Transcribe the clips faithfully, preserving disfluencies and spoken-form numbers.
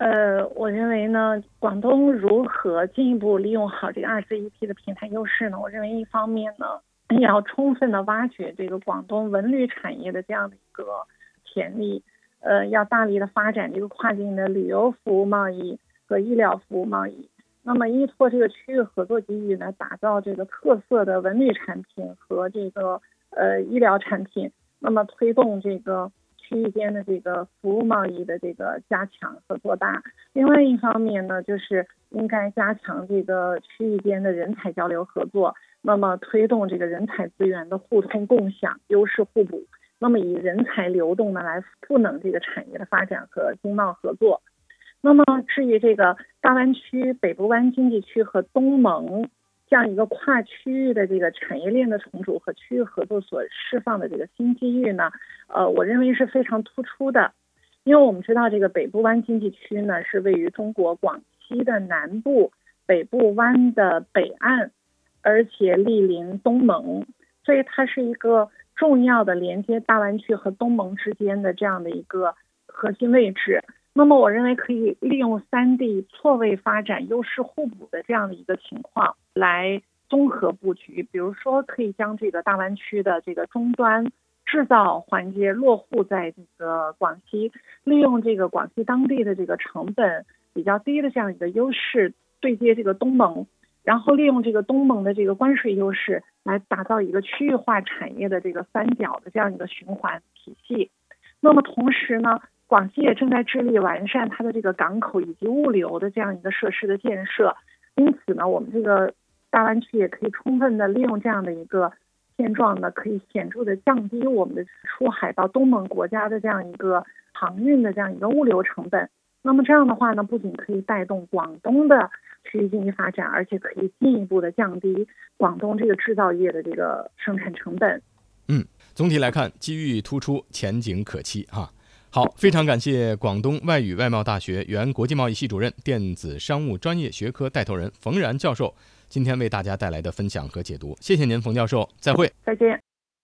呃，我认为呢，广东如何进一步利用好这个二字一批的平台优势呢？我认为一方面呢，也要充分的挖掘这个广东文旅产业的这样的一个潜力，呃，要大力的发展这个跨境的旅游服务贸易和医疗服务贸易。那么依托这个区域合作机遇呢，打造这个特色的文旅产品和这个呃医疗产品，那么推动这个区域间的这个服务贸易的这个加强和做大。另外一方面呢，就是应该加强这个区域间的人才交流合作，那么推动这个人才资源的互通共享、优势互补，那么以人才流动呢来赋能这个产业的发展和经贸合作。那么至于这个大湾区、北部湾经济区和东盟这样一个跨区域的这个产业链的重组和区域合作所释放的这个新机遇呢，呃，我认为是非常突出的。因为我们知道这个北部湾经济区呢是位于中国广西的南部，北部湾的北岸，而且毗邻东盟，所以它是一个重要的连接大湾区和东盟之间的这样的一个核心位置。那么我认为可以利用三地错位发展、优势互补的这样的一个情况来综合布局。比如说可以将这个大湾区的这个终端制造环节落户在这个广西，利用这个广西当地的这个成本比较低的这样一个优势对接这个东盟，然后利用这个东盟的这个关税优势来打造一个区域化产业的这个三角的这样一个循环体系。那么同时呢，广西也正在致力完善它的这个港口以及物流的这样一个设施的建设，因此呢，我们这个大湾区也可以充分的利用这样的一个现状呢，可以显著的降低我们的出海到东盟国家的这样一个航运的这样一个物流成本。那么这样的话呢，不仅可以带动广东的区域经济发展，而且可以进一步的降低广东这个制造业的这个生产成本。 嗯，总体来看，机遇突出，前景可期哈。好，非常感谢广东外语外贸大学原国际贸易系主任、电子商务专业学科带头人冯然教授今天为大家带来的分享和解读。谢谢您，冯教授，再会。 再见。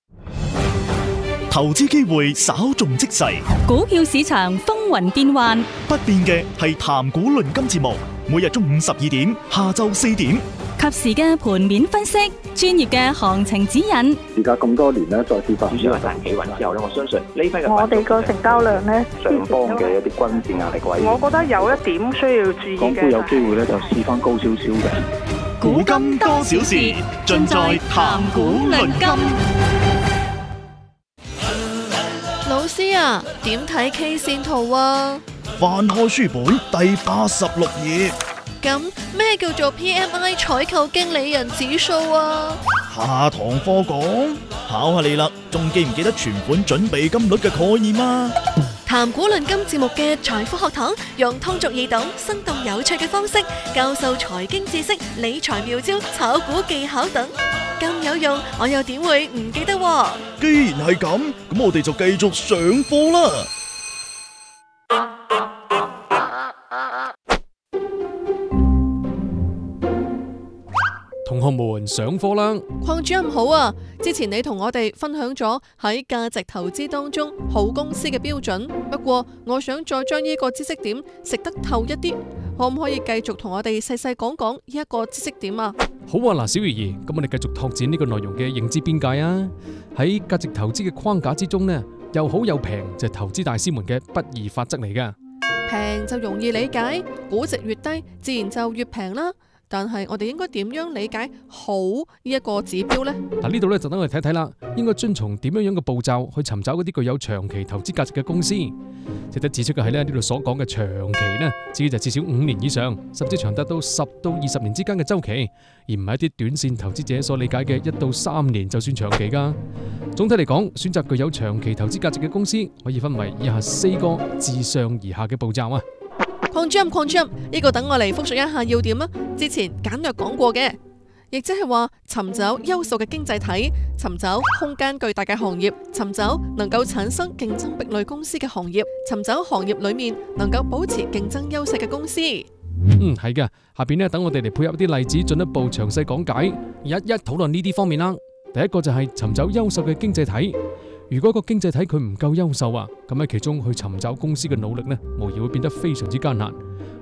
投資機會稍縱即逝， 股票市場風雲變幻， 不變嘅係談股論金節目，每日中午十二點、下晝四點， 及時嘅盤面分析，專業嘅行情指引。 而家咁多年咧，再次發主要係彈企穩之後咧，我相信呢批嘅我哋個成交量咧， 上方嘅一啲均線壓力位， 我覺得有一點需要注意嘅。 港股有機會咧就試翻高少少嘅。 古今多少事，盡在談股論金。 老師啊，點睇 K 線圖啊？ 翻開書本第八十六頁。 咁咩叫做 P M I 採購經理人指數啊？ 下堂課講，考下你啦，仲記唔記得存款準備金率嘅概念啊？ 談股論金節目嘅財富學堂，用通俗易懂、生動有趣嘅方式教授財經知識、理財妙招、炒股技巧等，咁有用，我又點會唔記得喎？ 既然係咁，咁我哋就繼續上課啦。 同學們上課啦！ 鄺主任好啊！之前你同我哋分享咗喺價值投資當中好公司嘅標準，不過我想再將呢個知識點食得透一啲，可唔可以繼續同我哋細細講講呢一個知識點啊？ 好啊，嗱，小魚兒，咁我哋繼續拓展呢個內容嘅認知邊界啊！喺價值投資嘅框架之中呢，又好又平就係投資大師們嘅不二法則嚟㗎。 平就容易理解，估值越低，自然就越平啦。但係我哋應該點樣理解好呢一個指標呢？ 嗱，呢度咧就等我哋睇睇啦，應該遵從點樣樣嘅步驟去尋找嗰啲具有長期投資價值嘅公司。值得指出嘅係咧，呢度所講嘅長期呢，指嘅就至少五年以上，甚至長達到十到二十年之間嘅週期，而唔係一啲短線投資者所理解嘅一到三年就算長期㗎。總體嚟講，選擇具有長期投資價值嘅公司，可以分為以下四個自上而下嘅步驟啊。 鄺主任，鄺主任，呢個等我嚟複述一下要點啊！之前簡略講過嘅，亦即係話尋找優秀嘅經濟體，尋找空間巨大嘅行業，尋找能夠產生競爭壁壘公司嘅行業，尋找行業裏面能夠保持競爭優勢嘅公司。 嗯，係嘅。下邊呢，等我哋嚟配合一啲例子，進一步詳細講解，一一討論呢啲方面啦。第一個就係尋找優秀嘅經濟體。如果個經濟體佢唔夠優秀啊，咁喺其中去尋找公司嘅努力呢，無疑會變得非常之艱難。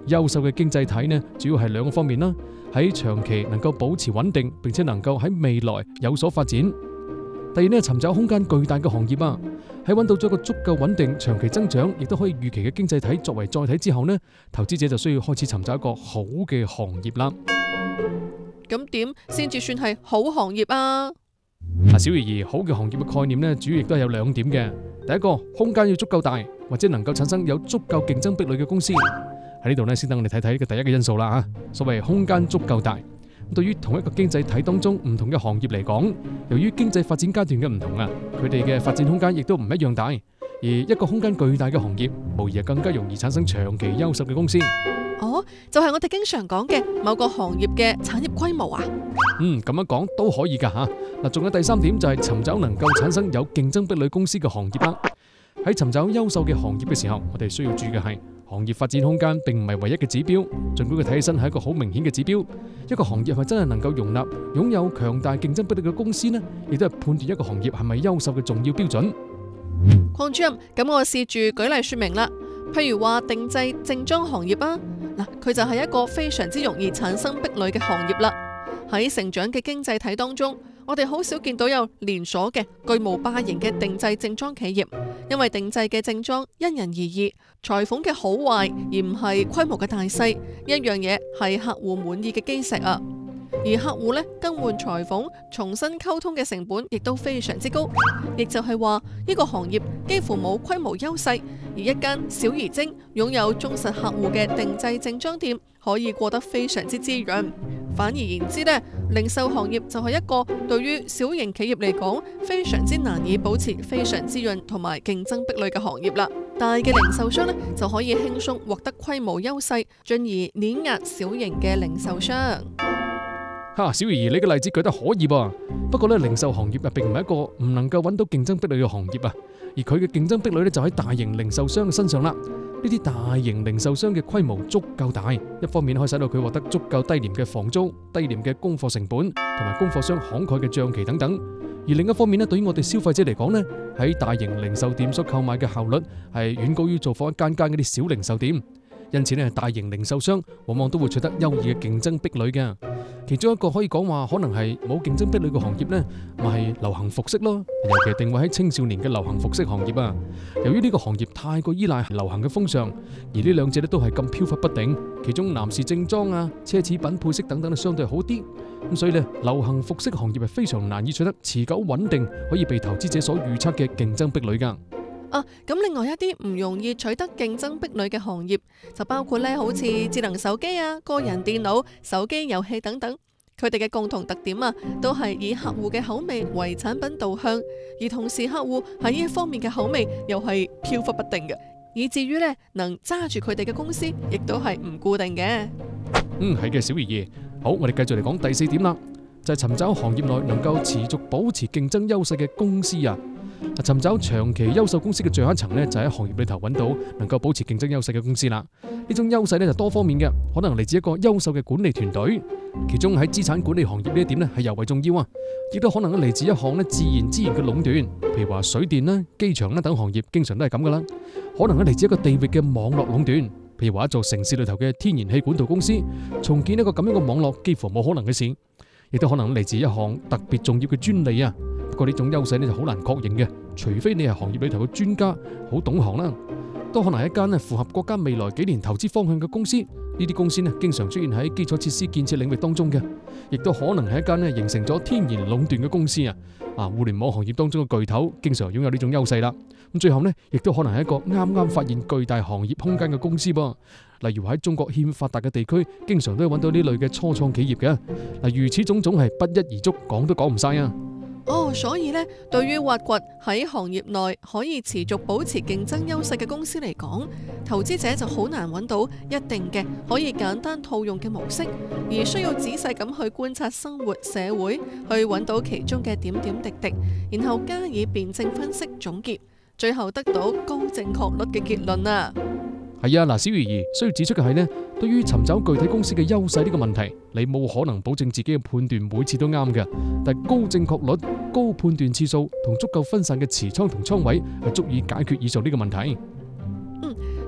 優秀嘅經濟體呢，主要係兩個方面啦，喺長期能夠保持穩定，並且能夠喺未來有所發展。第二呢，尋找空間巨大嘅行業啊，喺揾到咗一個足夠穩定、長期增長，亦都可以預期嘅經濟體作為載體之後呢，投資者就需要開始尋找一個好嘅行業啦。 咁點先至算係好行業啊？ 嗱，小怡兒，好嘅行業嘅概念呢，主要亦都係有兩點嘅。第一個，空間要足夠大，或者能夠產生有足夠競爭壁壘嘅公司。喺呢度呢，先等我哋睇睇呢個第一個因素啦吓。所謂空間足夠大，對於同一個經濟體當中唔同嘅行業嚟講，由於經濟發展階段嘅唔同啊，佢哋嘅發展空間亦都唔一樣大。而一個空間巨大嘅行業，無疑係更加容易產生長期優秀嘅公司。 哦，就係我哋經常講嘅某個行業嘅產業規模啊。 嗯，咁樣講都可以噶吓。嗱，仲有第三點就係尋找能夠產生有競爭壁壘公司嘅行業啦。喺尋找優秀嘅行業嘅時候，我哋需要注意嘅係行業發展空間並唔係唯一嘅指標，盡管佢睇起身係一個好明顯嘅指標。一個行業係咪真係能夠容納擁有強大競爭壁壘嘅公司呢？亦都係判斷一個行業係咪優秀嘅重要標準。 鄺主任，咁我試住舉例說明啦。譬如話定製正裝行業啊，嗱，佢就係一個非常之容易產生壁壘嘅行業啦。喺成長嘅經濟體當中，我哋好少見到有連鎖嘅巨無霸型嘅定製正裝企業，因為定製嘅正裝因人而異，裁縫嘅好壞而唔係規模嘅大細，一樣嘢係客戶滿意嘅基石啊。而客戶呢，更換裁縫、重新溝通嘅成本亦都非常之高，亦就係話呢個行業幾乎冇規模優勢，而一間小而精、擁有忠實客戶嘅定製正裝店可以過得非常之滋潤。反而言之呢，零售行業就係一個對於小型企業嚟講非常之難以保持非常滋潤同埋競爭壁壘嘅行業啦。大嘅零售商呢，就可以輕鬆獲得規模優勢，進而碾壓小型嘅零售商。 哈，小怡，你嘅例子舉得可以噃。不過咧，零售行業啊，並唔係一個唔能夠揾到競爭壁壘嘅行業啊，而佢嘅競爭壁壘咧就喺大型零售商嘅身上啦。呢啲大型零售商嘅規模足夠大，一方面可以使到佢獲得足夠低廉嘅房租、低廉嘅供貨成本，同埋供貨商慷慨嘅賬期等等。而另一方面咧，對於我哋消費者嚟講咧，喺大型零售店所購買嘅效率係遠高於做訪一間間嗰啲小零售店。因此咧，大型零售商往往都會取得優異嘅競爭壁壘嘅。其中一個可以講話可能係冇競爭壁壘嘅行業呢，咪係流行服飾咯。尤其定位喺青少年嘅流行服飾行業啊。由於呢個行業太過依賴流行嘅風尚，而呢兩者咧都係咁飄忽不定。其中男士正裝啊、奢侈品配飾等等都相對好啲。咁所以呢，流行服飾行業係非常難以取得持久穩定，可以被投資者所預測嘅競爭壁壘噶。 啊，咁另外一啲唔容易取得競爭壁壘嘅行業，就包括咧好似智能手機啊、個人電腦、手機遊戲等等。佢哋嘅共同特點啊，都係以客戶嘅口味為產品導向，而同時客戶喺呢一方面嘅口味又係飄忽不定嘅，以至於咧能揸住佢哋嘅公司，亦都係唔固定嘅。 嗯，係嘅，小怡兒。好，我哋繼續嚟講第四點啦，就係尋找行業內能夠持續保持競爭優勢嘅公司啊。尋找長期優秀公司嘅最後一層呢，就喺行業裏頭揾到能夠保持競爭優勢嘅公司啦。呢種優勢呢，就多方面嘅，可能嚟自一個優秀嘅管理團隊，其中喺資產管理行業呢一點呢係尤為重要啊。亦都可能嚟自一項呢自然資源嘅壟斷，譬如話水電啦、機場啦等行業，經常都係咁噶啦。可能咧嚟自一個地域嘅網絡壟斷，譬如話一座城市裏頭嘅天然氣管道公司，重建一個咁樣嘅網絡幾乎冇可能嘅事。亦都可能嚟自一項特別重要嘅專利啊。不過呢種優勢呢就好難確認嘅，除非你係行業裏頭嘅專家，好懂行啦。都可能係一間呢符合國家未來幾年投資方向嘅公司，呢啲公司呢經常出現喺基礎設施建設領域當中嘅，亦都可能係一間呢形成咗天然壟斷嘅公司啊。啊，互聯網行業當中嘅巨頭經常擁有呢種優勢啦。咁最後呢，亦都可能係一個啱啱發現巨大行業空間嘅公司噃。例如喺中國欠發達嘅地區，經常都會揾到呢類嘅初創企業嘅。嗱，如此種種係不一而足，講都講唔晒啊。 哦，所以呢，對於挖掘喺行業內可以持續保持競爭優勢嘅公司嚟講，投資者就好難揾到一定嘅可以簡單套用嘅模式，而需要仔細咁去觀察生活社會，去揾到其中嘅點點滴滴，然後加以辯證分析總結，最後得到高正確率嘅結論啊！ 係啊，嗱，小魚兒需要指出嘅係呢，對於尋找具體公司嘅優勢呢個問題，你冇可能保證自己嘅判斷每次都啱嘅，但係高正確率、高判斷次數同足夠分散嘅持倉同倉位係足以解決以上呢個問題。 嗯，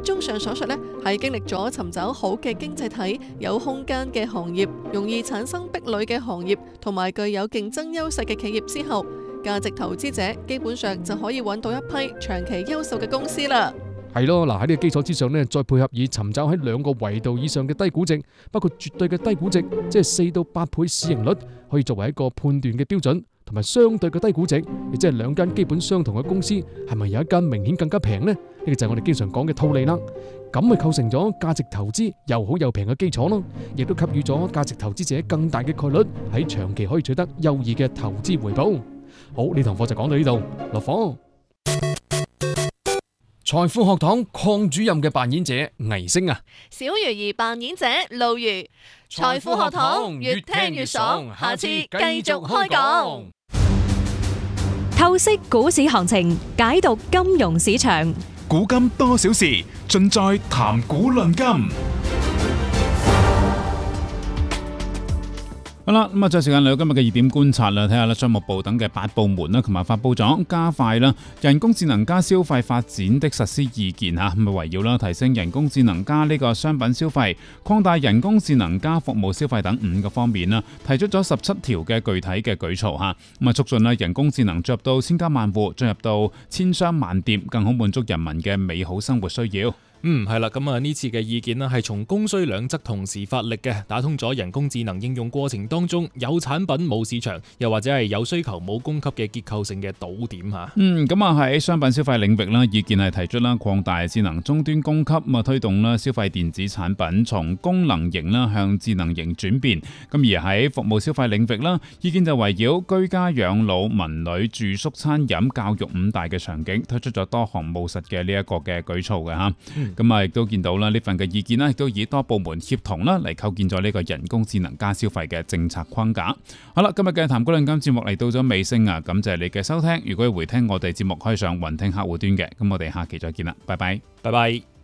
綜上所述呢，係經歷咗尋找好嘅經濟體、有空間嘅行業、容易產生壁壘嘅行業同埋具有競爭優勢嘅企業之後，價值投資者基本上就可以揾到一批長期優秀嘅公司啦。 係咯，嗱喺呢個基礎之上呢，再配合以尋找喺兩個維度以上嘅低估值，包括絕對嘅低估值，即係四到八倍市盈率，可以作為一個判斷嘅標準，同埋相對嘅低估值，亦即係兩間基本相同嘅公司係咪有一間明顯更加平呢？呢個就係我哋經常講嘅套利啦。咁咪構成咗價值投資又好又平嘅基礎咯，亦都給予咗價值投資者更大嘅概率喺長期可以取得優異嘅投資回報。好，呢堂課就講到呢度，落課。財富學堂鄺主任嘅扮演者倪星啊， 小魚兒扮演者露如。財富學堂越聽越爽，下次繼續開講。 透析股市行情，解讀金融市場， 古今多少事，盡在談股論金。好啦，咁啊，再時間嚟到今日嘅熱點觀察啦，睇下啦，商務部等嘅八部門啦，同埋發布咗加快啦人工智能加消費發展的實施意見吓，咁啊圍繞啦提升人工智能加呢個商品消費、擴大人工智能加服務消費等五個方面啦，提出咗十七條嘅具體嘅舉措吓，咁啊促進啦人工智能進入到千家萬戶，進入到千商萬店，更好滿足人民嘅美好生活需要。 嗯，係啦，咁啊呢次嘅意見呢係從供需兩側同時發力嘅，打通咗人工智能應用過程當中有產品冇市場，又或者係有需求冇供給嘅結構性嘅堵點吓。 嗯，咁啊喺商品消費領域啦，意見係提出啦擴大智能終端供給，咁啊推動啦消費電子產品從功能型啦向智能型轉變。咁而喺服務消費領域啦，意見就圍繞居家養老、文旅、住宿、餐飲、教育五大嘅場景，推出咗多項務實嘅呢一個嘅舉措嘅吓。嗯咁啊，亦都見到啦，呢份嘅意見啦，亦都以多部門協同啦嚟構建咗呢個人工智能加消費嘅政策框架。好啦，今日嘅談股論金節目嚟到咗尾聲啊，感謝你嘅收聽。如果要回聽我哋節目，可以上雲聽客戶端嘅。咁我哋下期再見啦，拜拜， 拜拜。